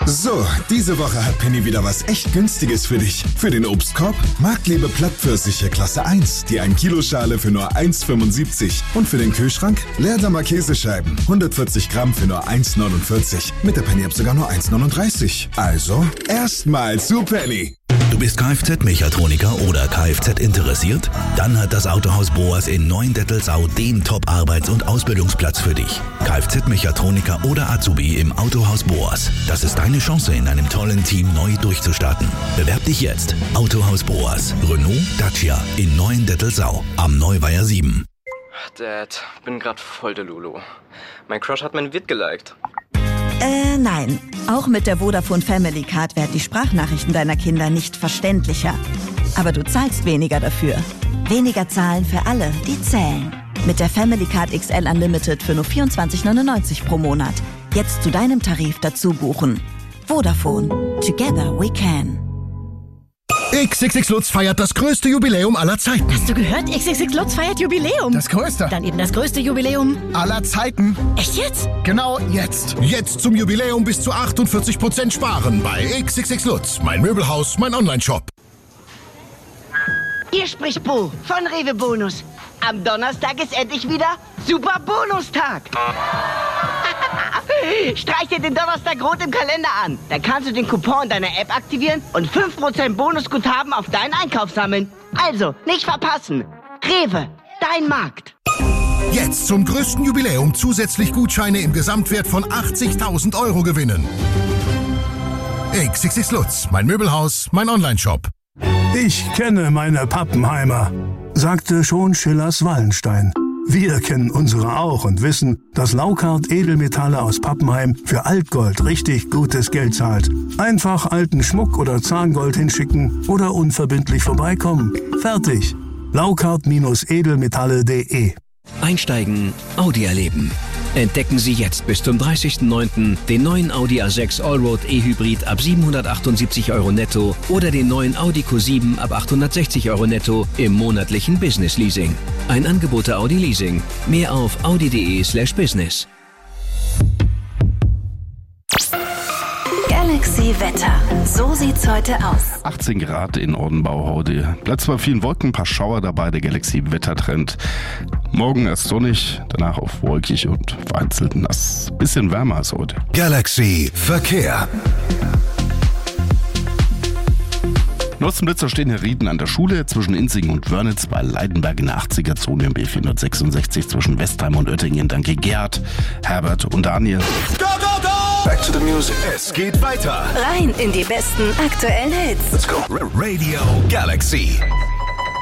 So, diese Woche hat Penny wieder was echt Günstiges für dich. Für den Obstkorb Marktliebe Plattpfirsiche Klasse 1, die 1 Kilo-Schale für nur 1,75. Und für den Kühlschrank Leerdammer Käsescheiben, 140 Gramm für nur 1,49. Mit der Penny-App sogar nur 1,39. Also, erstmal zu Penny. Du bist Kfz-Mechatroniker oder Kfz interessiert? Dann hat das Autohaus Boas in Neuendettelsau den Top-Arbeits- und Ausbildungsplatz für dich. Kfz-Mechatroniker oder Azubi im Autohaus Boas. Das ist deine Chance, in einem tollen Team neu durchzustarten. Bewerb dich jetzt. Autohaus Boas. Renault, Dacia in Neuendettelsau. Am Neuweiher 7. Dad, bin grad voll der Lulu. Mein Crush hat mein Vid geliked. Nein. Auch mit der Vodafone Family Card werden die Sprachnachrichten deiner Kinder nicht verständlicher. Aber du zahlst weniger dafür. Weniger zahlen für alle, die zählen. Mit der Family Card XL Unlimited für nur 24,99 pro Monat. Jetzt zu deinem Tarif dazu buchen. Vodafone. Together we can. XXX Lutz feiert das größte Jubiläum aller Zeiten. Hast du gehört? XXX Lutz feiert Jubiläum. Das größte. Dann eben das größte Jubiläum aller Zeiten. Echt jetzt? Genau jetzt. Jetzt zum Jubiläum bis zu 48% sparen bei XXX Lutz. Mein Möbelhaus, mein Onlineshop. Hier spricht Bo von Rewe Bonus. Am Donnerstag ist endlich wieder Super Bonustag. Streich dir den Donnerstag rot im Kalender an. Dann kannst du den Coupon deiner App aktivieren und 5% Bonusguthaben auf deinen Einkauf sammeln. Also, nicht verpassen. Rewe, dein Markt. Jetzt zum größten Jubiläum zusätzlich Gutscheine im Gesamtwert von 80.000 € gewinnen. XXX Lutz, mein Möbelhaus, mein Onlineshop. Ich kenne meine Pappenheimer, sagte schon Schillers Wallenstein. Wir kennen unsere auch und wissen, dass Laukart Edelmetalle aus Pappenheim für Altgold richtig gutes Geld zahlt. Einfach alten Schmuck oder Zahngold hinschicken oder unverbindlich vorbeikommen. Fertig. Laukart-edelmetalle.de. Einsteigen, Audi erleben. Entdecken Sie jetzt bis zum 30.09. den neuen Audi A6 Allroad E-Hybrid ab 778 € netto oder den neuen Audi Q7 ab 860 € netto im monatlichen Business Leasing. Ein Angebot der Audi Leasing. Mehr auf audi.de/business. Galaxy Wetter. So sieht's heute aus. 18 Grad in Ordenbau heute. Bleibt zwar vielen Wolken, ein paar Schauer dabei, der Galaxy Wettertrend. Morgen erst sonnig, danach auf wolkig und vereinzelt nass. Bisschen wärmer als heute. Galaxy Verkehr. Nutzenblitzer stehen Herr Rieden an der Schule zwischen Inzingen und Wörnitz, bei Leidenberg in der 80er-Zone im B466 zwischen Westheim und Oettingen. Danke Gerd, Herbert und Daniel. Go, go, go! Back to the music. Es geht weiter. Rein in die besten aktuellen Hits. Let's go. Radio Galaxy.